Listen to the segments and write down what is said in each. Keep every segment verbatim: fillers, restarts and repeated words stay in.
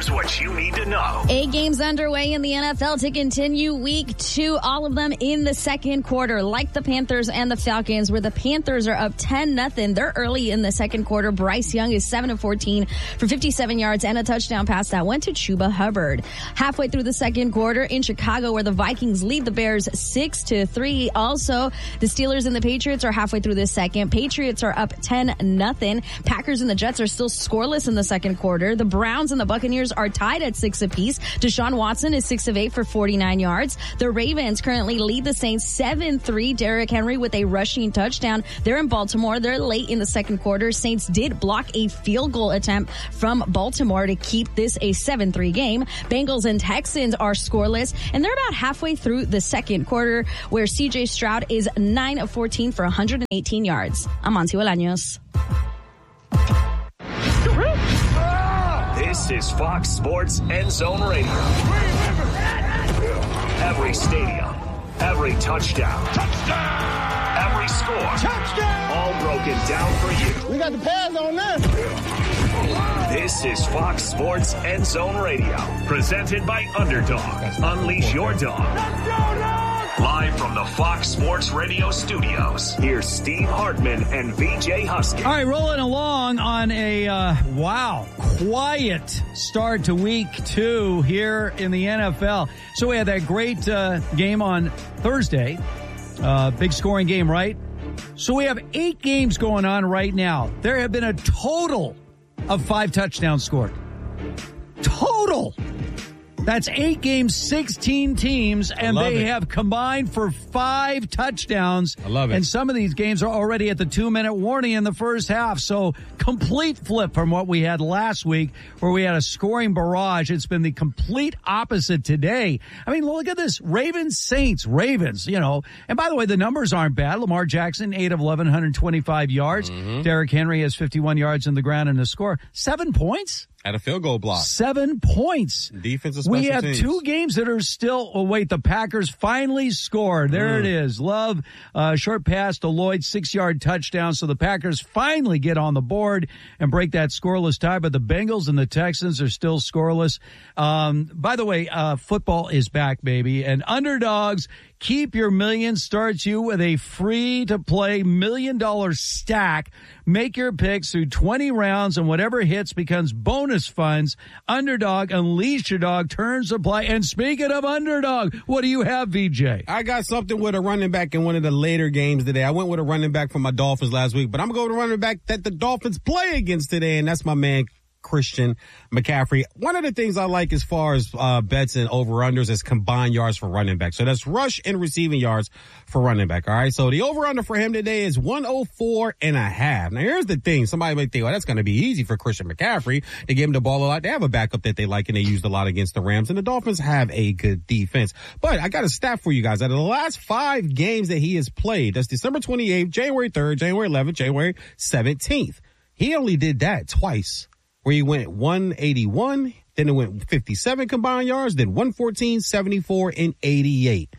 Here's what you need to know. Eight games underway in the N F L to continue week two, all of them in the second quarter, like the Panthers and the Falcons, where the Panthers are up ten nothing. They're early in the second quarter. Bryce Young is seven of fourteen for fifty-seven yards and a touchdown pass that went to Chuba Hubbard. Halfway through the second quarter in Chicago, where the Vikings lead the Bears six to three. Also, the Steelers and the Patriots are halfway through the second. Patriots are up ten nothing. Packers and the Jets are still scoreless in the second quarter. The Browns and the Buccaneers are tied at six apiece. Deshaun Watson is six of eight for forty-nine yards. The Ravens currently lead the Saints seven three. Derrick Henry with a rushing touchdown. They're in Baltimore. They're late in the second quarter. Saints did block a field goal attempt from Baltimore to keep this a seven three game. Bengals and Texans are scoreless, and they're about halfway through the second quarter, where C J Stroud is nine of fourteen for one hundred eighteen yards. I'm Monty Bolaños. This is Fox Sports End Zone Radio. Every stadium, every touchdown, touchdown, every score, touchdown, all broken down for you. We got the pads on this. This is Fox Sports End Zone Radio, presented by Underdog. Unleash your dog. Let's go, dog! Live from the Fox Sports Radio studios, here's Steve Hartman and V J Husky. All right, rolling along on a, uh, wow, quiet start to week two here in the N F L. So we had that great uh, game on Thursday, uh, big scoring game, right? So we have eight games going on right now. There have been a total of five touchdowns scored. Total. That's eight games, sixteen teams, and they it. have combined for five touchdowns. I love it. And some of these games are already at the two-minute warning in the first half. So complete flip from what we had last week, where we had a scoring barrage. It's been the complete opposite today. I mean, look at this. Ravens, Saints, Ravens, you know. And by the way, the numbers aren't bad. Lamar Jackson, eight of eleven, one hundred twenty-five yards. Mm-hmm. Derrick Henry has fifty-one yards in the ground and a score. Seven points? At a field goal block. Seven points. Defensive special We have teams. two games that are still, oh wait, the Packers finally scored. There mm. it is. Love, uh, short pass to Lloyd, six-yard touchdown. So the Packers finally get on the board and break that scoreless tie. But the Bengals and the Texans are still scoreless. Um, by the way, uh, football is back, baby. And Underdogs, Keep Your Million starts you with a free-to-play million-dollar stack. Make your picks through twenty rounds, and whatever hits becomes bonus funds. Underdog, unleash your dog, turns the play. And speaking of Underdog, what do you have, V J? I got something with a running back in one of the later games today. I went with a running back from my Dolphins last week, but I'm going to go with a running back that the Dolphins play against today, and that's my man, Christian McCaffrey. One of the things I like as far as uh, bets and over-unders is combined yards for running back. So that's rush and receiving yards for running back. All right. So the over-under for him today is one oh four and a half. Now here's the thing. Somebody might think, well, that's going to be easy for Christian McCaffrey to give him the ball a lot. They have a backup that they like and they used a lot against the Rams, and the Dolphins have a good defense. But I got a stat for you guys. Out of the last five games that he has played, that's December twenty-eighth, January third, January eleventh, January seventeenth. He only did that twice, where he went one eighty-one, then it went fifty-seven combined yards, then one fourteen, seventy-four, and eighty-eight.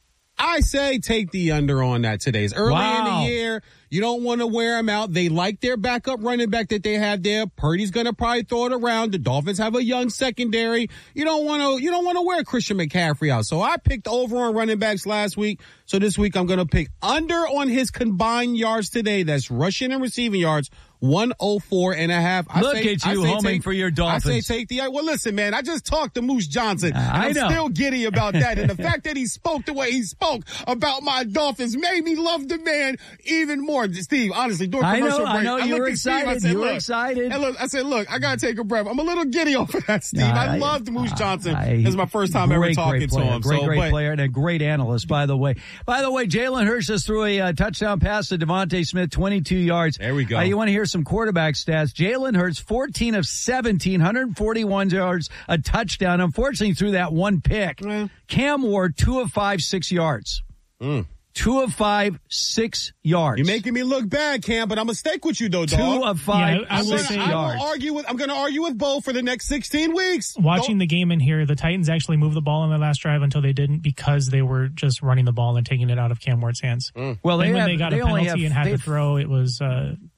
I say take the under on that today. It's early Wow. in the year. You don't want to wear them out. They like their backup running back that they have there. Purdy's going to probably throw it around. The Dolphins have a young secondary. You don't want to, you don't want to wear Christian McCaffrey out. So I picked over on running backs last week. So this week I'm going to pick under on his combined yards today. That's rushing and receiving yards. one oh four and a half. I Look say, at you I say homing take, for your Dolphins. I say take the, well, listen, man, I just talked to Moose Johnson. Uh, and I I'm know. still giddy about that. And the fact that he spoke the way he spoke about my Dolphins made me love the man even more. Steve, honestly, during I commercial know, break, I know, you looked were at Steve, I excited. said, You were look, excited. And look, I said, look, I got to take a breath. I'm a little giddy over that, Steve. Uh, I I, loved Moose Johnson. I, This is my first time great, ever talking great to player, him. Great, so, great but, player and a great analyst, by the way. By the way, Jalen Hurts just threw a uh, touchdown pass to Devontae Smith, twenty-two yards. There we go. Uh, you want to hear some quarterback stats? Jalen Hurts, fourteen of seventeen, one hundred forty-one yards, a touchdown. Unfortunately, threw that one pick. Yeah. Cam Ward, two of five, six yards. Mm. Two of five, six yards. You're making me look bad, Cam, but I'm going to stick with you, though, dog. Two of five, Yeah, I- I will six say- I yards. will argue with, I'm going to argue with Bo for the next sixteen weeks. Watching Don't- the game in here, the Titans actually moved the ball on the last drive until they didn't, because they were just running the ball and taking it out of Cam Ward's hands. Well, they and when have, they got they a only penalty have, and had they to have- throw, it was uh,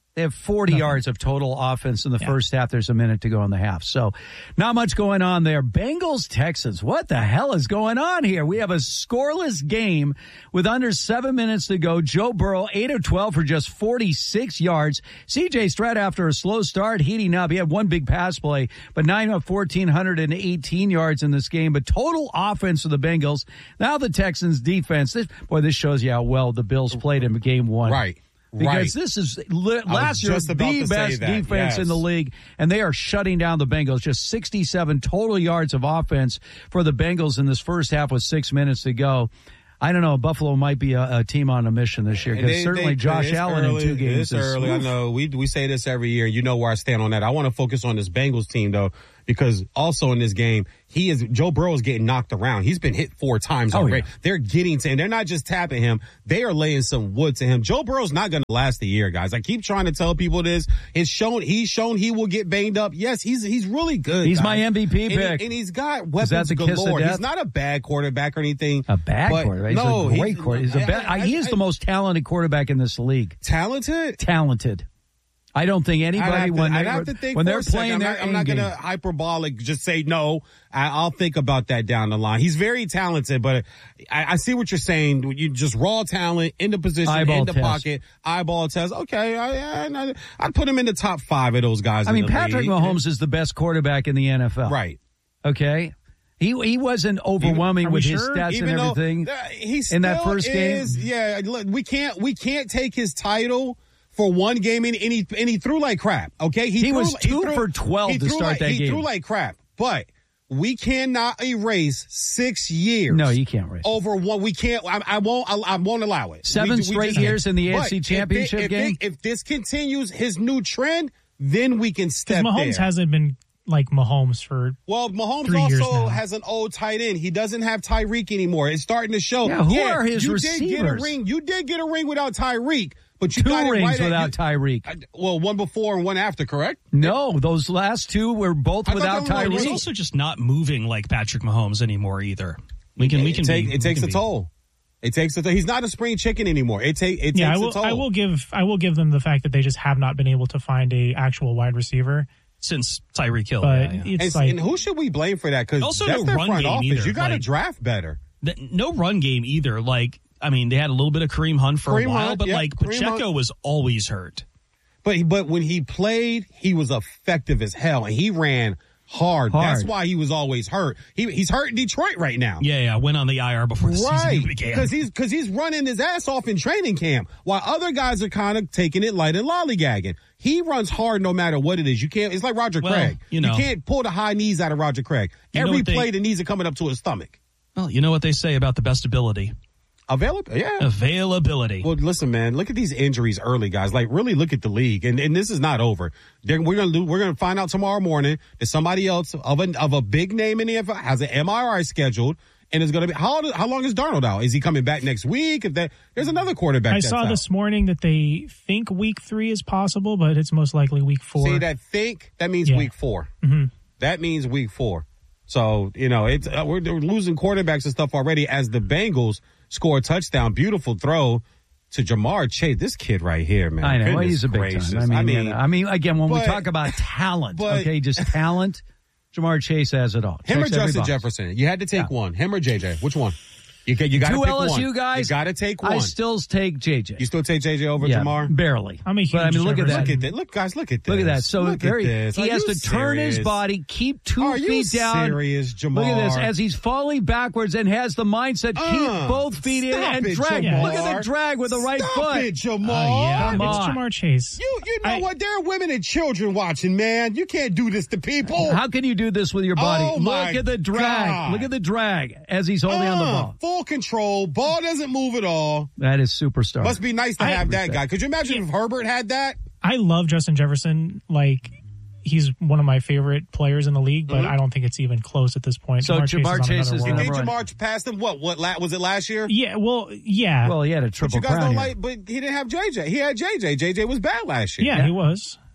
They have forty Nothing. yards of total offense in the yeah. first half. There's a minute to go in the half. So not much going on there. Bengals, Texans. What the hell is going on here? We have a scoreless game with under seven minutes to go. Joe Burrow, eight of twelve for just forty-six yards. C J Stroud, after a slow start, heating up. He had one big pass play, but nine of fourteen, one hundred eighteen yards in this game. But total offense for the Bengals. Now the Texans defense. This, boy, this shows you how well the Bills played in game one. Right. Because right. this is li- last year the best defense yes. in the league, and they are shutting down the Bengals. Just sixty-seven total yards of offense for the Bengals in this first half with six minutes to go. I don't know. Buffalo might be a, a team on a mission this year because certainly they, Josh Allen early, in two games it's is early. Oof. I know we we say this every year. You know where I stand on that. I want to focus on this Bengals team though, because also in this game, he is Joe Burrow is getting knocked around. He's been hit four times oh, already. Yeah. They're getting to him. They're not just tapping him. They are laying some wood to him. Joe Burrow's not going to last a year, guys. I keep trying to tell people this. It's shown. He's shown he will get banged up. Yes, he's he's really good. He's guys. my M V P and pick, he, and he's got weapons is that the galore. Kiss of death? He's not a bad quarterback or anything. A bad quarterback. He's no, a great he's, quarterback. He's a bad, I, I, he is I, the most talented quarterback in this league. Talented? Talented. I don't think anybody to, when, I'd they, have to think when they're a playing second. their I'm not, not going to hyperbolic just say no. I, I'll think about that down the line. He's very talented, but I, I see what you're saying. You just raw talent in the position, eyeball in the test. pocket, eyeball test. Okay, I, I, I'd put him in the top five of those guys. I in mean, the Patrick league. Mahomes is the best quarterback in the N F L. Right. Okay. He he wasn't overwhelming Even, with sure? his stats Even and everything though, uh, he in that first is, game. Yeah, look, we can't we can't take his title for one game, and, and, he, and he threw like crap, okay? He, he threw, was two he threw, for twelve to start like, that he game. He threw like crap, but we cannot erase six years. No, you can't erase over one. We can't. I, I won't. I, I won't allow it. Seven we, straight we years in the A F C Championship if it, game. If, it, if this continues his new trend, then we can step Mahomes there. Mahomes hasn't been like Mahomes for well, Mahomes three years also now. has an old tight end. He doesn't have Tyreek anymore. It's starting to show. Yeah, who yeah, are his you receivers? Did get a ring. You did get a ring without Tyreek. But you two got rings it right without at, Tyreek. I, well, one before and one after, correct? No, those last two were both I without Tyreek. He's also just not moving like Patrick Mahomes anymore either. We can, we can. It, take, be, it takes a be. toll. It takes a toll. He's not a spring chicken anymore. It, take, it yeah, takes I will, a toll. I will give I will give them the fact that they just have not been able to find a actual wide receiver since Tyreek Hill. But yeah, yeah. it's and, like, and who should we blame for that? Because also that's no their run front game office. either. You got to like, draft better. The, no run game either. Like. I mean, they had a little bit of Kareem Hunt for Kareem a while, Hunt, but yeah, like Kareem Pacheco Hunt. was always hurt. But but when he played, he was effective as hell, and he ran hard. hard. That's why he was always hurt. He he's hurt in Detroit right now. Yeah, yeah. Went on the I R before the right. season began. Because he's because he's running his ass off in training camp, while other guys are kind of taking it light and lollygagging. He runs hard no matter what it is. You can't. It's like Roger well, Craig. You know, you can't pull the high knees out of Roger Craig. You know Every they, play, the knees are coming up to his stomach. Well, you know what they say about the best ability. Available, yeah. Availability. Well, listen, man. Look at these injuries early, guys. Like, really look at the league, and and this is not over. They're, we're gonna do, we're gonna find out tomorrow morning that somebody else of a of a big name in the N F L has an M R I scheduled, and is gonna be how how long is Darnold out? Is he coming back next week? If that there's another quarterback. I that's saw out. this morning that they think week three is possible, but it's most likely week four. See that think that means yeah. week four. Mm-hmm. That means week four. So you know it's uh, we're, we're losing quarterbacks and stuff already as the Bengals score a touchdown. Beautiful throw to Jamar Chase. This kid right here, man. I know. Well, Goodness he's a big gracious. time. I mean, I mean, you know, I mean, again, when but, we talk about talent, but, okay, just talent, Jamar Chase has it all. Him Checks or Justin every box. Jefferson? You had to take Yeah. one. Him or J J? Which one? You, you got to Two pick L S U one. guys. You got to take one. I still take J J. You still take J J over yeah, Jamar? Barely. I'm a huge But I mean, look at Jefferson. that. Look at that. Look, guys, look at this. Look at that. So look very, at this. he Are has you to turn his serious? body, keep two Are you feet down. serious, Jamar? Look at this. As he's falling backwards and has the mindset, Uh, keep both feet in stop and it, drag. Jamar. Look at the drag with the right Stop foot. it, Jamar. Uh, yeah. Come It's on. Jamar Chase. You you know I- what? There are women and children watching, man. You can't do this to people. How can you do this with your body? Oh, my Look at the drag. God. Look at the drag as he's holding on the Uh, ball. Full control. Ball doesn't move at all. That is superstar. Must be nice to I have that respect. guy. Could you imagine if Herbert had that? I love Justin Jefferson. Like, he's one of my favorite players in the league, but Mhm. I don't think it's even close at this point. So Jamar on Chase another is world. the Did number one. Jamar passed him? What? What? La- was it last year? Yeah, well, yeah. Well, he had a But triple you guys crown don't here. like. But he didn't have J J. He had J J. J J was bad last year. yeah, he was.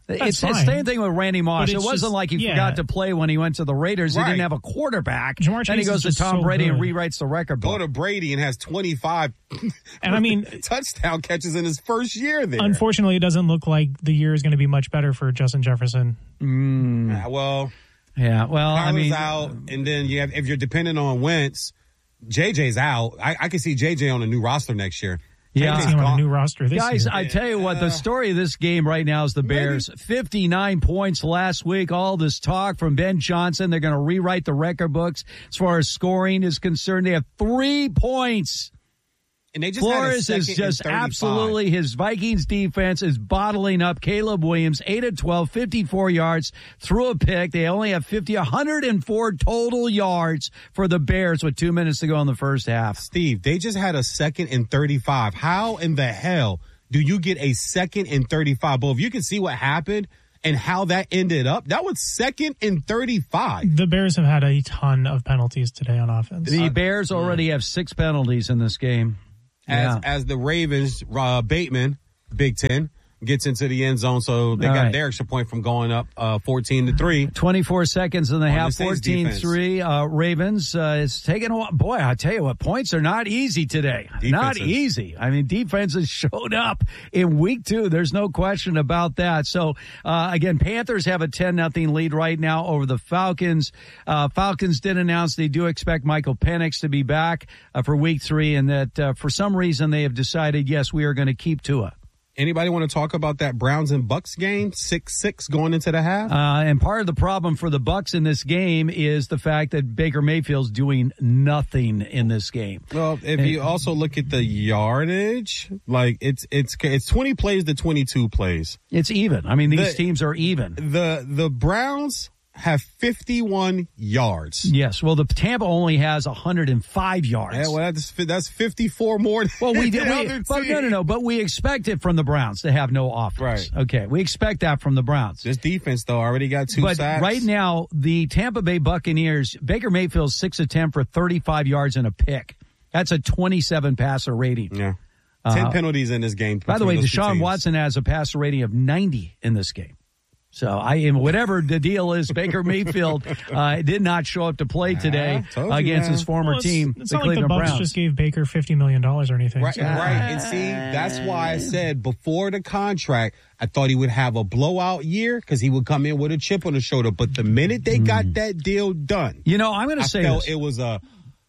It's fine. the same thing with Randy Moss. It wasn't just, like he yeah. forgot to play when he went to the Raiders. Right. He didn't have a quarterback. Jamar Then he Chase goes is to just Tom so Brady and good. rewrites the record book. Go to Brady and has twenty-five And I mean, touchdown catches in his first year there. unfortunately, it doesn't look like the year is going to be much better for Justin Jefferson. Mm. Uh, well, yeah, well, Kyler's I mean, out, and then you have if you're dependent on Wentz, J J's out. I, I can see J J on a new roster next year. Yeah. I see him on a new roster this guys, year. I tell you what, the story of this game right now is the Bears. Maybe. fifty-nine points last week. All this talk from Ben Johnson. They're going to rewrite the record books as far as scoring is concerned. They have three points. And they just Flores had a is second just and thirty-five. absolutely, his Vikings defense is bottling up. Caleb Williams, eight of twelve, fifty-four yards, threw a pick. They only have fifty, one hundred four total yards for the Bears with two minutes to go in the first half. Steve, they just had a second and thirty-five. How in the hell do you get a second and thirty-five? But if you can see what happened and how that ended up, that was second and thirty-five. The Bears have had a ton of penalties today on offense. The Bears already have six penalties in this game. As Yeah. as the Ravens, uh, Bateman, Big Ten, gets into the end zone, so they All got right. their extra point from going up uh, fourteen to three. twenty-four seconds in the On half, the Saints fourteen three. Uh, Ravens, uh, it's taking a while. Boy, I tell you what, points are not easy today. Not Defenses. easy. I mean, defenses showed up in week two. There's no question about that. So, uh, again, Panthers have a ten nothing lead right now over the Falcons. Uh, Falcons did announce they do expect Michael Penix to be back uh, for week three, and that uh, for some reason they have decided, yes, we are going to keep Tua. Anybody want to talk about that Browns and Bucks game? six six going into the half? Uh, and part of the problem for the Bucks in this game is the fact that Baker Mayfield's doing nothing in this game. Well, if you also look at the yardage, like it's it's it's twenty plays to twenty-two plays. It's even. I mean, these The- teams are even. The the Browns have fifty-one yards. Yes. Well, the Tampa only has one hundred five yards. Yeah, well, that's that's fifty-four more. Than well, we the did. We, other but team. no, no, no. But we expect it from the Browns to have no offense. Right. Okay. We expect that from the Browns. This defense, though, already got two But sacks. right now, the Tampa Bay Buccaneers, Baker Mayfield's six of ten for thirty-five yards and a pick. That's a twenty-seven passer rating. Yeah. Ten Uh, penalties in this game. By the way, between those two Deshaun teams. Watson has a passer rating of ninety in this game. So I am whatever the deal is. Baker Mayfield uh, did not show up to play today I told you, against man. his former Well, it's, team, it's the not like the Cleveland Bucks Browns. just gave Baker fifty million dollars or anything. Right, So- right. And see, that's why I said before the contract, I thought he would have a blowout year because he would come in with a chip on his shoulder. But the minute they got that deal done, You know, I'm going I to say felt this. it was a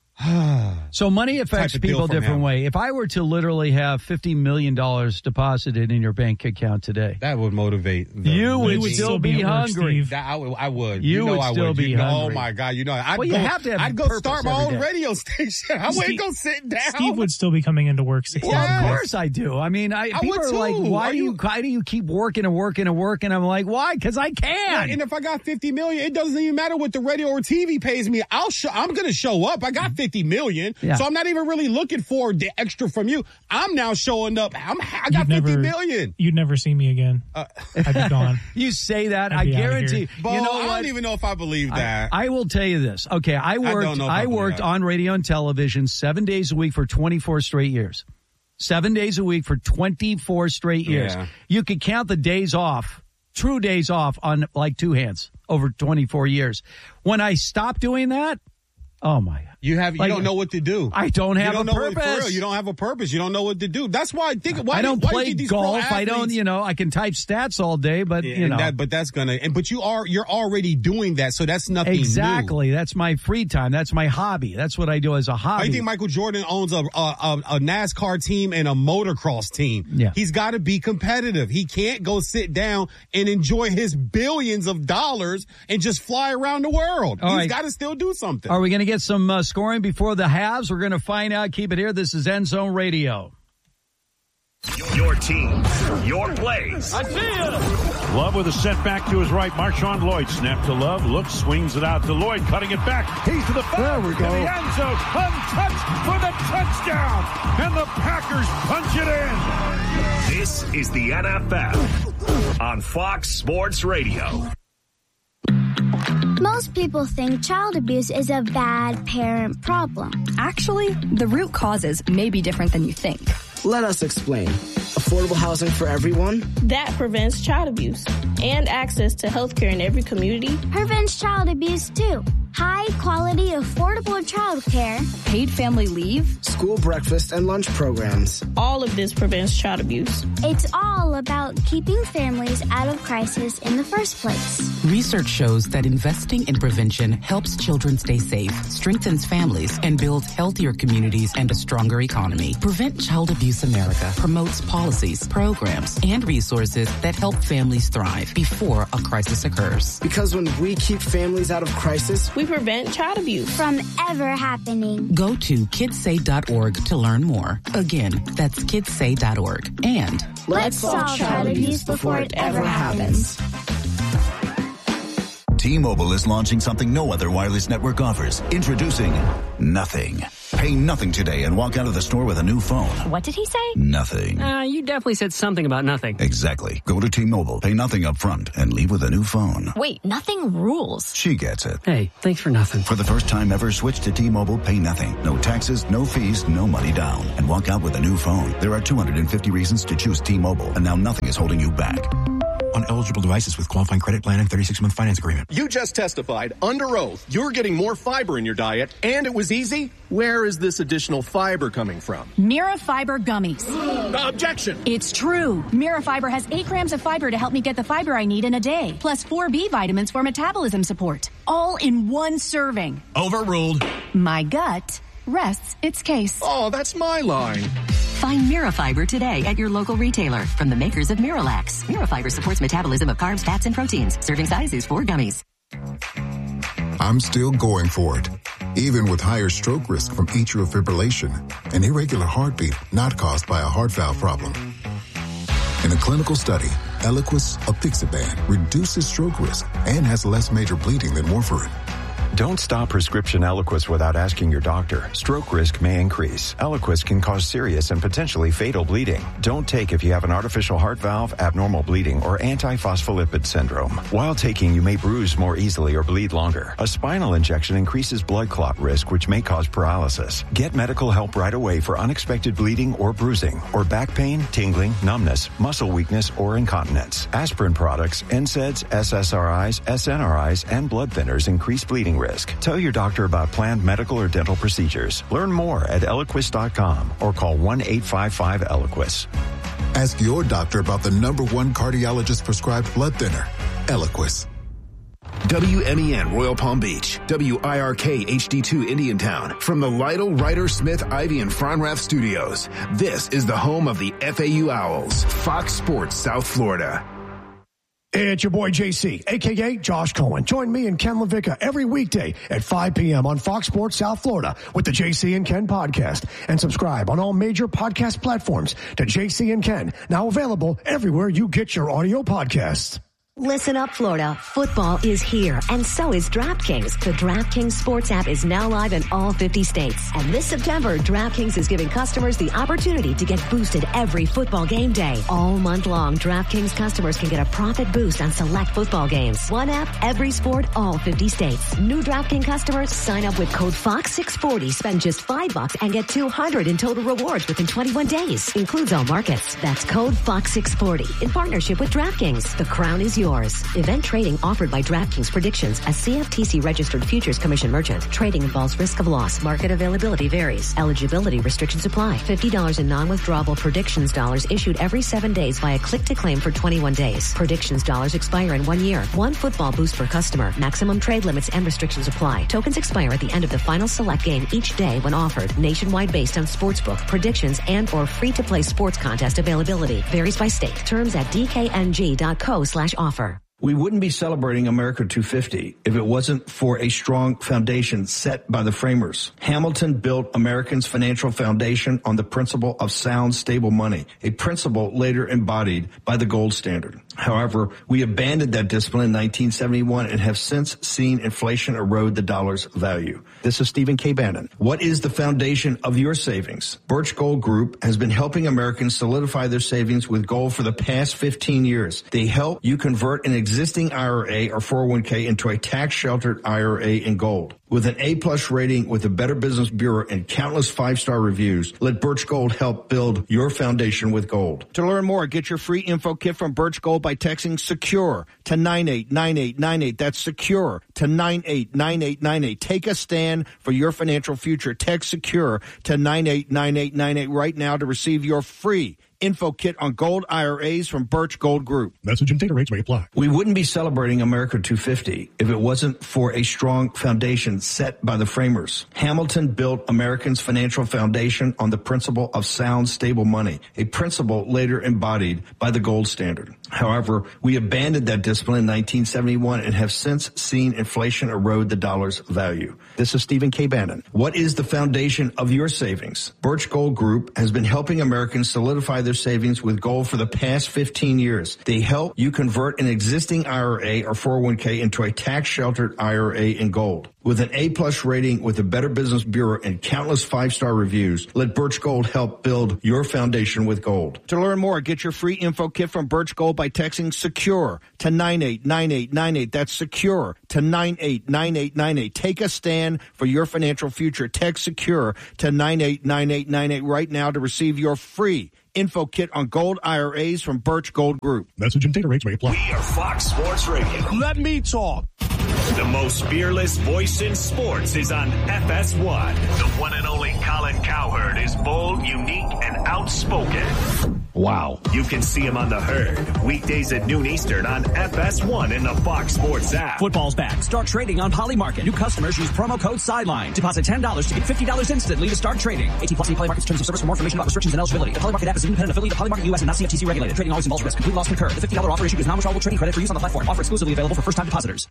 So money affects Type of deal people a from different him. way. If I were to literally have fifty million dollars deposited in your bank account today, that would motivate. The, you the would would team. still be at work, hungry. Steve. That I would. I would. You know would I still would. be You know, hungry. Oh my God! You know, I'd Well, you go. have to have I'd go purpose start my every own day. radio station. I wouldn't Steve- go sit down. Steve would still be coming into work six Well, days a of week. course I do. I mean, I, I people would are like, too. why Are do you, you- why do you keep working and working and working? I'm like, why? Because I can. Yeah, and if I got fifty million, it doesn't even matter what the radio or T V pays me. I'll show, I'm going to show up. I got fifty million. Yeah. So I'm not even really looking for the extra from you. I'm now showing up. I'm, I got You'd fifty never- million. You'd never see me again. I'd be gone. You say that, I'd I be outta guarantee. here. Bo, You know I what? don't even know if I believe that. I, I will tell you this. Okay, I worked. don't know if I, I believe worked that. on radio and television seven days a week for twenty-four straight years. Seven days a week for twenty-four straight years. Yeah. You could count the days off, true days off, on like two hands over twenty-four years. When I stopped doing that, oh my God. You have. You Like, don't know what to do. I don't have you don't a know what- purpose. for real, you don't have a purpose. You don't know what to do. That's why I think. Why I don't why do you play think these pro golf. I don't, athletes- you know, I can type stats all day, but Yeah, you and know. that, but that's gonna. And but you are. You're already doing that. So that's nothing new. Exactly. That's my free time. That's my hobby. That's what I do as a hobby. I think Michael Jordan owns a, a a a NASCAR team and a motocross team. Yeah. He's got to be competitive. He can't go sit down and enjoy his billions of dollars and just fly around the world. All He's right. got to still do something. Are we going to get some uh, scoring before the halves? We're going to find out. Keep it here. This is End Zone Radio. Your team, your plays. Love with a setback to his right. Marshawn Lloyd snap to Love. Looks, swings it out to Lloyd, cutting it back. He's to the five. There we to go. the end zone. Untouched for the touchdown. And the Packers punch it in. This is the N F L on Fox Sports Radio. Most people think child abuse is a bad parent problem. Actually, the root causes may be different than you think. Let us explain. affordable housing for everyone. That prevents child abuse. And access to health care in every community. Prevents child abuse, too. High quality, affordable child care. Paid family leave. School breakfast and lunch programs. All of this prevents child abuse. It's all about keeping families out of crisis in the first place. Research shows that investing in prevention helps children stay safe, strengthens families, and builds healthier communities and a stronger economy. Prevent Child Abuse America promotes policies, programs, and resources that help families thrive before a crisis occurs. Because when we keep families out of crisis, we prevent child abuse from ever happening. Go to kids say dot org to learn more. Again, that's kids say dot org. And let's solve child abuse before it ever happens. T-Mobile is launching something no other wireless network offers. Introducing Nothing. Pay nothing today and walk out of the store with a new phone. What did he say? Nothing. Uh, you definitely said something about nothing. Exactly. Go to T-Mobile, pay nothing up front, and leave with a new phone. Wait, nothing rules. She gets it. Hey, thanks for nothing. For the first time ever, switch to T-Mobile, pay nothing. No taxes, no fees, no money down. And walk out with a new phone. There are two hundred fifty reasons to choose T-Mobile, and now nothing is holding you back. On eligible devices with qualifying credit plan and thirty-six month finance agreement. You just testified under oath you're getting more fiber in your diet, and it was easy. Where is this additional fiber coming from? Mira Fiber Gummies. Uh, objection. It's true. Mira Fiber has eight grams of fiber to help me get the fiber I need in a day, plus four B vitamins for metabolism support, all in one serving. Overruled. My gut rests its case. Oh, that's my line. Find Mirafiber today at your local retailer from the makers of Miralax. Mirafiber supports metabolism of carbs, fats, and proteins. Serving size is four gummies. I'm still going for it, even with higher stroke risk from atrial fibrillation, an irregular heartbeat not caused by a heart valve problem. In a clinical study, Eliquis apixaban reduces stroke risk and has less major bleeding than warfarin. Don't stop prescription Eliquis without asking your doctor. Stroke risk may increase. Eliquis can cause serious and potentially fatal bleeding. Don't take if you have an artificial heart valve, abnormal bleeding, or antiphospholipid syndrome. While taking, you may bruise more easily or bleed longer. A spinal injection increases blood clot risk, which may cause paralysis. Get medical help right away for unexpected bleeding or bruising, or back pain, tingling, numbness, muscle weakness, or incontinence. Aspirin products, N SAIDs, S S R Is, S N R Is, and blood thinners increase bleeding risk. Tell your doctor about planned medical or dental procedures. Learn more at Eliquis dot com or call one eight five five Eliquis. Ask your doctor about the number one cardiologist prescribed blood thinner, Eliquis. W M E N Royal Palm Beach, W I R K H D two Indiantown, from the Lytle, Ryder, Smith, Ivy, and Fronrath studios. This is the home of the F A U Owls, Fox Sports South Florida. Hey, it's your boy J C, a k a. Josh Cohen. Join me and Ken LaVicka every weekday at five p.m. on Fox Sports South Florida with the J C and Ken podcast. And subscribe on all major podcast platforms to J C and Ken, now available everywhere you get your audio podcasts. Listen up, Florida. Football is here, and so is DraftKings. The DraftKings Sports app is now live in all fifty states. And this September, DraftKings is giving customers the opportunity to get boosted every football game day. All month long, DraftKings customers can get a profit boost on select football games. One app, every sport, all fifty states. New DraftKings customers sign up with code Fox six forty, spend just five bucks, and get two hundred in total rewards within twenty-one days. Includes all markets. That's code Fox six forty in partnership with DraftKings. The crown is yours. Event trading offered by DraftKings Predictions, a C F T C registered futures commission merchant. Trading involves risk of loss. Market availability varies. Eligibility restrictions apply. fifty dollars in non-withdrawable Predictions dollars issued every seven days via click to claim for twenty-one days. Predictions dollars expire in one year. One football boost per customer. Maximum trade limits and restrictions apply. Tokens expire at the end of the final select game each day when offered. Nationwide based on sportsbook, predictions, and or free-to-play sports contest availability. Varies by state. Terms at d k n g dot co slash offer. We wouldn't be celebrating America two fifty if it wasn't for a strong foundation set by the framers. Hamilton built Americans' financial foundation on the principle of sound, stable money, a principle later embodied by the gold standard. However, we abandoned that discipline in nineteen seventy-one and have since seen inflation erode the dollar's value. This is Stephen K. Bannon. What is the foundation of your savings? Birch Gold Group has been helping Americans solidify their savings with gold for the past fifteen years. They help you convert an existing I R A or four oh one k into a tax-sheltered I R A in gold. With an A-plus rating with the Better Business Bureau and countless five-star reviews, let Birch Gold help build your foundation with gold. To learn more, get your free info kit from Birch Gold by texting SECURE to nine eight nine eight nine eight. That's SECURE to nine eight nine eight nine eight. Take a stand for your financial future. Text SECURE to nine eight nine eight nine eight right now to receive your free info kit on gold I R As from Birch Gold Group. Message and data rates may apply. We wouldn't be celebrating America two fifty if it wasn't for a strong foundation set by the framers. Hamilton built Americans' financial foundation on the principle of sound, stable money, a principle later embodied by the gold standard. However, we abandoned that discipline in nineteen seventy-one and have since seen inflation erode the dollar's value. This is Stephen K. Bannon. What is the foundation of your savings? Birch Gold Group has been helping Americans solidify their savings with gold for the past fifteen years. They help you convert an existing I R A or four oh one k into a tax-sheltered I R A in gold. With an A-plus rating with the Better Business Bureau and countless five-star reviews, let Birch Gold help build your foundation with gold. To learn more, get your free info kit from Birch Gold by texting SECURE to nine eight nine eight nine eight. That's SECURE to nine eight nine eight nine eight. Take a stand for your financial future. Text SECURE to nine eight nine eight nine eight right now to receive your free info kit on gold I R As from Birch Gold Group. Message and data rates may apply. We are Fox Sports Radio. Let me talk. The most fearless voice in sports is on F S one. The one and only Colin Cowherd is bold, unique, and outspoken. Wow. You can see him on The Herd, weekdays at noon Eastern on F S one in the Fox Sports app. Football's back. Start trading on Polymarket. New customers use promo code SIDELINE. Deposit ten dollars to get fifty dollars instantly to start trading. eighteen plus Polymarket's terms of service. For more information about restrictions and eligibility. The Polymarket app is an independent affiliate of Polymarket U S and not C F T C regulated. Trading always involves risk. Complete loss concurred. The fifty dollars offer issued is non-withdrawable trading credit for use on the platform. Offer exclusively available for first-time depositors.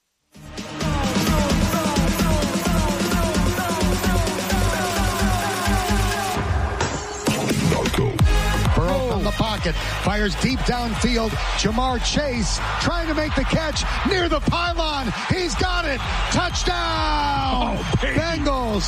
From the pocket, fires deep downfield. Jamar Chase trying to make the catch near the pylon. He's got it. Touchdown! Oh, Bengals.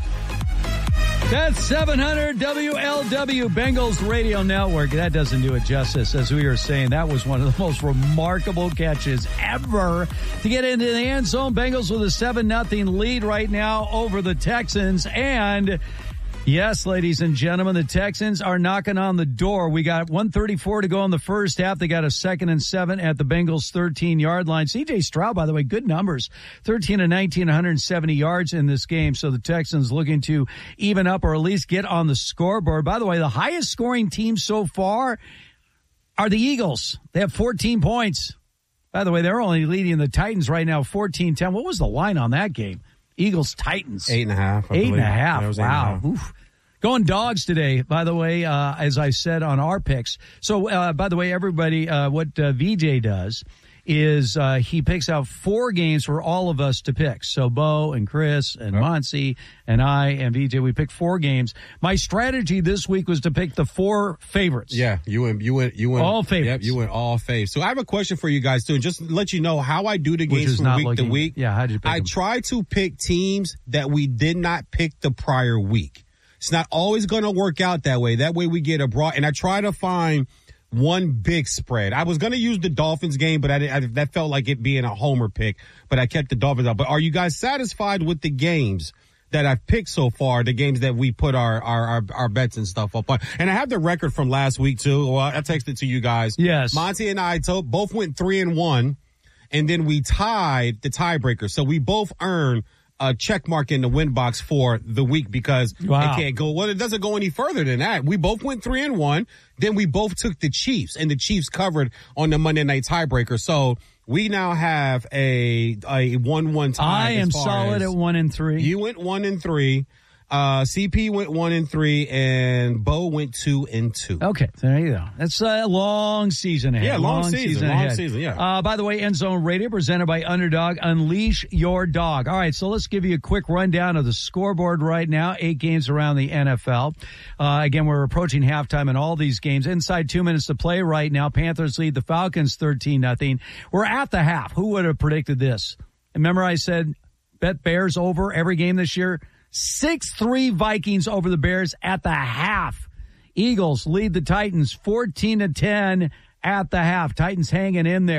That's seven hundred W L W Bengals Radio Network. That doesn't do it justice. As we were saying, that was one of the most remarkable catches ever to get into the end zone. Bengals with a seven nothing lead right now over the Texans. And yes, ladies and gentlemen, the Texans are knocking on the door. We got one thirty-four to go in the first half. They got a second and seven at the Bengals thirteen-yard line. C J Stroud, by the way, good numbers. thirteen and nineteen, one hundred seventy yards in this game. So the Texans looking to even up or at least get on the scoreboard. By the way, the highest scoring team so far are the Eagles. They have fourteen points. By the way, they're only leading the Titans right now, fourteen ten. What was the line on that game? Eagles Titans. Eight and a half. I Eight believe. and a half. Yeah, wow. Oof. Going dogs today, by the way, uh, as I said on our picks. So, uh, by the way, everybody, uh, what uh, V J does is uh, he picks out four games for all of us to pick. So, Bo and Chris and oh. Monty and I and V J, we picked four games. My strategy this week was to pick the four favorites. Yeah, you went, you went, you went. All favorites. Yep, you went all faves. So I have a question for you guys, too. And just to let you know how I do the games from week looking, to week. Yeah, how did you pick I them? try to pick teams that we did not pick the prior week. It's not always going to work out that way. That way we get a broad, and I try to find one big spread. I was going to use the Dolphins game, but I, I that felt like it being a homer pick, but I kept the Dolphins out. But are you guys satisfied with the games that I've picked so far, the games that we put our, our, our, our bets and stuff up on? And I have the record from last week too. Well, I texted to you guys. Yes. Monty and I to, both went three and one, and then we tied the tiebreaker. So we both earned a check mark in the win box for the week because wow. it can't go, well, it doesn't go any further than that. We both went three and one. Then we both took the Chiefs, and the Chiefs covered on the Monday night tiebreaker. So we now have a, a one one tie. I am solid at one and three. You went one and three. Uh, C P went one and three, and Bo went two and two. Okay, there you go. That's a long season ahead. Yeah, long, long season, season long ahead. season. Yeah. Uh, by the way, End Zone Radio presented by Underdog. Unleash your dog. All right, so let's give you a quick rundown of the scoreboard right now. Eight games around the N F L. Uh, again, we're approaching halftime in all these games. Inside two minutes to play right now. Panthers lead the Falcons thirteen nothing. We're at the half. Who would have predicted this? Remember, I said bet Bears over every game this year. six three Vikings over the Bears at the half. Eagles lead the Titans fourteen to ten at the half. Titans hanging in there.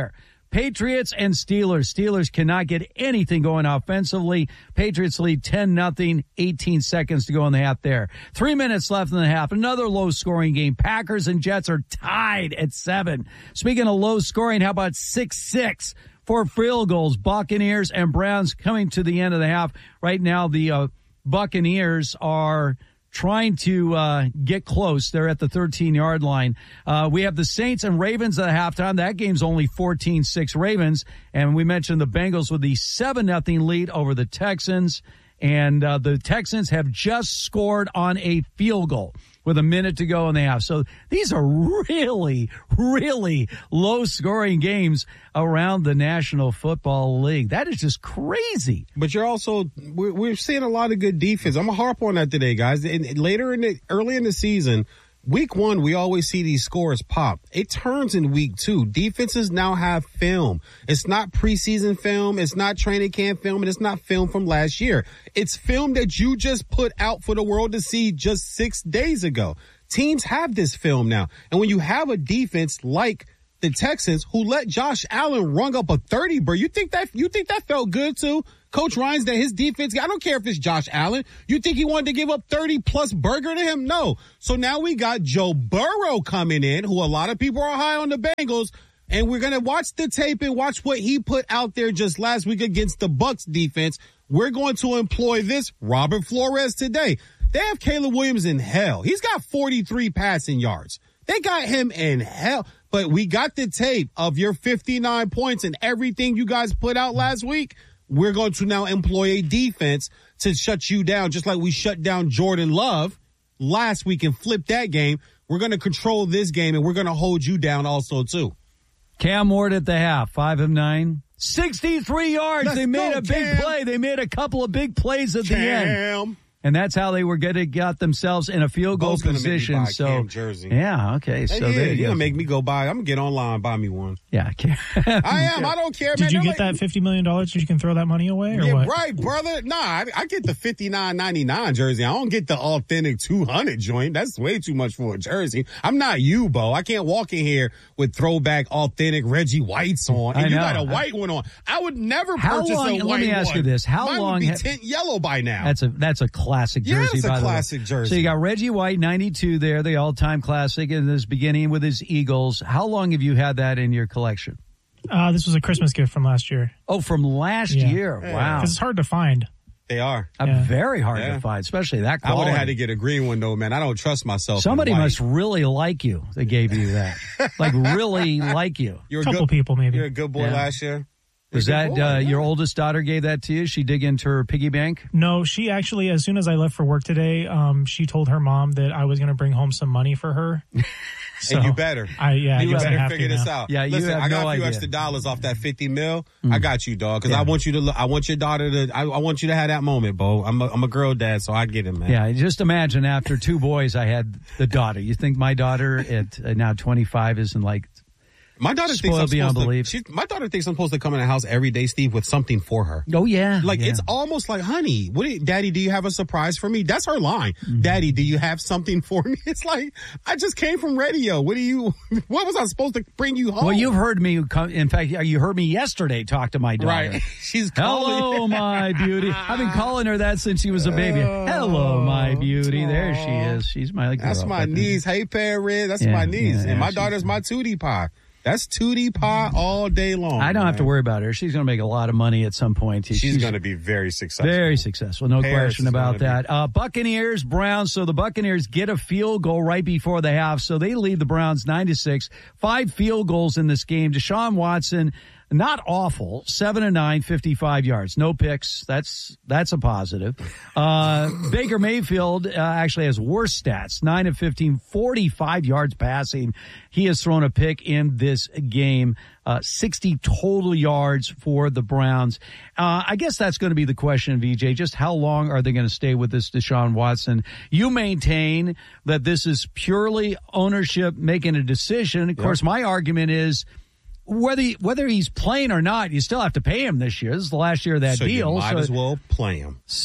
Patriots and Steelers. Steelers cannot get anything going offensively. Patriots lead ten nothing, eighteen seconds to go in the half there. Three minutes left in the half. Another low-scoring game. Packers and Jets are tied at seven. Speaking of low-scoring, how about six six for field goals? Buccaneers and Browns coming to the end of the half. Right now, the uh, Buccaneers are trying to uh, get close. They're at the thirteen-yard line. Uh, we have the Saints and Ravens at halftime. That game's only fourteen six Ravens. And we mentioned the Bengals with the seven nothing lead over the Texans. And uh, the Texans have just scored on a field goal with a minute to go in the half. So these are really, really low-scoring games around the National Football League. That is just crazy. But you're also, we're, we're seeing a lot of good defense. I'm going to harp on that today, guys. And later in the, early in the season, week one, we always see these scores pop. It turns in week two. Defenses now have film. It's not preseason film. It's not training camp film. And it's not film from last year. It's film that you just put out for the world to see just six days ago. Teams have this film now. And when you have a defense like the Texans, who let Josh Allen rung up a thirty, bro, you think that, you think that felt good too? Coach Ryan's that his defense, I don't care if it's Josh Allen. You think he wanted to give up thirty plus burger to him? No. So now we got Joe Burrow coming in, who a lot of people are high on the Bengals, and we're going to watch the tape and watch what he put out there just last week against the Bucs defense. We're going to employ this Robert Flores today. They have Caleb Williams in hell. He's got forty-three passing yards. They got him in hell. But we got the tape of your fifty-nine points and everything you guys put out last week. We're going to now employ a defense to shut you down, just like we shut down Jordan Love last week and flipped that game. We're going to control this game, and we're going to hold you down also, too. Cam Ward at the half, five of nine. sixty-three yards. Let's they made go, a big Cam. play. They made a couple of big plays at Cam. the end. And that's how they were going to get themselves in a field goal Bo's gonna position. Make me buy a so, Cam jersey. yeah, okay. So hey, there yeah, you you're go. going to make me go buy. I'm going to get online and buy me one. Yeah, Cam. I am. I don't care, Did man. you They're get like, that fifty million dollars so you can throw that money away, or yeah, what? right, brother. Nah, I, I get the fifty-nine ninety-nine jersey. I don't get the authentic two hundred joint. That's way too much for a jersey. I'm not you, Bo. I can't walk in here with throwback authentic Reggie Whites on. And I you know. got a white one on. I would never How purchase long, a white let me ask one. you this. How Mine long would be ha- tint yellow by now. That's a that's a classic Yeah, jersey, it's a by classic the way. jersey. So you got Reggie White, ninety-two there, the all-time classic, in this beginning with his Eagles. How long have you had that in your collection? Uh, this was a Christmas gift from last year. Oh, from last Yeah. year. Yeah. Wow. Because it's hard to find. They are. Uh, Yeah. Very hard Yeah. to find, especially that I quality. would have had to get a green one, though, man. I don't trust myself. Somebody in white. must really like you that gave you that. Like, really like you. You're A a couple good, people, maybe. You're a good boy Yeah. last year. Was You're a that good boy, uh, yeah. your oldest daughter gave that to you? She dig into her piggy bank? No, she actually, as soon as I left for work today, um, she told her mom that I was going to bring home some money for her. So, and you better. I, yeah, you I guess I better have figure to this now. out. Yeah, you Listen, have I got no a few idea. extra dollars off that fifty mil. Mm. I got you, dog. Because Yeah. I want you to look. I want your daughter to. I, I want you to have that moment, Bo. I'm a, I'm a girl dad, so I get it, man. Yeah, just imagine after two boys, I had the daughter. You think my daughter at uh, now twenty-five isn't like My daughter thinks spoiled I'm beyond supposed to, belief? she, my daughter thinks I'm supposed to come in the house every day, Steve, with something for her. Oh, yeah. Like, yeah. it's almost like, honey, what do you, Daddy, do you have a surprise for me? That's her line. Mm-hmm. Daddy, do you have something for me? It's like, I just came from radio. What do you, what was I supposed to bring you home? Well, you've heard me, come, in fact, you heard me yesterday talk to my daughter. Right. She's calling. Hello, my beauty. I've been calling her that since she was a baby. Hello, my beauty. There she is. She's my girl. That's my niece. Hey, Perry. That's Yeah, my niece. yeah, and my she's- daughter's my Tootie Pie. That's Tootie Pie all day long. I don't have to man. worry about her. She's going to make a lot of money at some point. She's, going to be very successful. Very successful, no Paris question is about gonna that. Uh, Buccaneers, Browns. So the Buccaneers get a field goal right before the half, so they lead the Browns nine to six. Five field goals in this game. Deshaun Watson, not awful, seven and nine, fifty-five yards, no picks. That's that's a positive. Uh, Baker Mayfield uh, actually has worse stats: nine of fifteen, forty-five yards passing. He has thrown a pick in this game. Uh, sixty total yards for the Browns. Uh, I guess that's going to be the question, V J. Just how long are they going to stay with this Deshaun Watson? You maintain that this is purely ownership making a decision. Of Yep. course, my argument is whether he, whether he's playing or not, you still have to pay him this year. This is the last year of that so deal. You might so as well play him.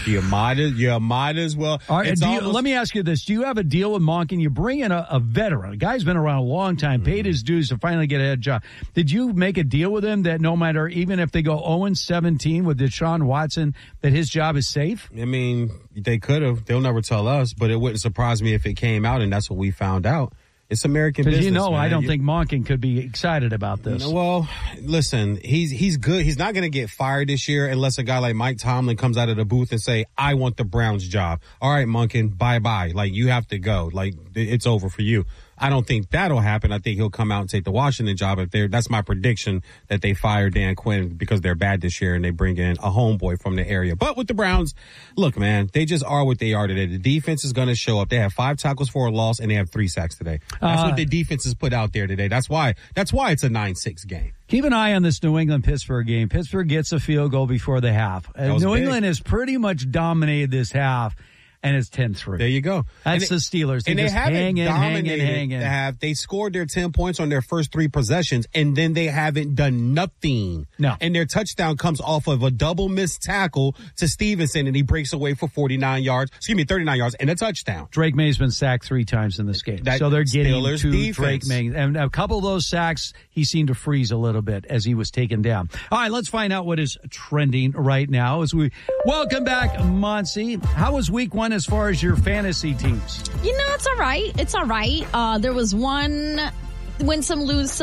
You might as, you might as well. All right, It's do you, almost- let me ask you this. Do you have a deal with Monken? You bring in a, a veteran. A guy's been around a long time, paid his dues to finally get a head job. Did you make a deal with him that no matter, even if they go oh and seventeen with Deshaun Watson, that his job is safe? I mean, they could have. They'll never tell us, but it wouldn't surprise me if it came out and that's what we found out. It's American Because business. you know, man. I don't You- think Monken could be excited about this. Well, listen, he's he's good. He's not going to get fired this year unless a guy like Mike Tomlin comes out of the booth and say, "I want the Browns job." All right, Monken, bye bye. Like you have to go. Like it's over for you. I don't think that'll happen. I think he'll come out and take the Washington job if they're. That's my prediction that they fire Dan Quinn because they're bad this year and they bring in a homeboy from the area. But with the Browns, look, man, they just are what they are today. The defense is going to show up. They have five tackles for a loss and they have three sacks today. That's Uh, what the defense has put out there today. That's why. That's why it's a nine six game. Keep an eye on this New England-Pittsburgh game. Pittsburgh gets a field goal before the half. Uh, That was New big. England has pretty much dominated this half, and it's ten three. There you go. That's And the Steelers. They and they just haven't hang in, hang in, dominated hang in. to have. They scored their ten points on their first three possessions, and then they haven't done nothing. No. And their touchdown comes off of a double missed tackle to Stevenson, and he breaks away for forty-nine yards. Excuse me, thirty-nine yards and a touchdown. Drake May's been sacked three times in this game. That so they're getting Steelers to defense. Drake May. And a couple of those sacks, he seemed to freeze a little bit as he was taken down. All right, let's find out what is trending right now as we welcome back Monsi. How was week one as far as your fantasy teams? You know, it's all right. It's all right. Uh, there was one win some, lose some.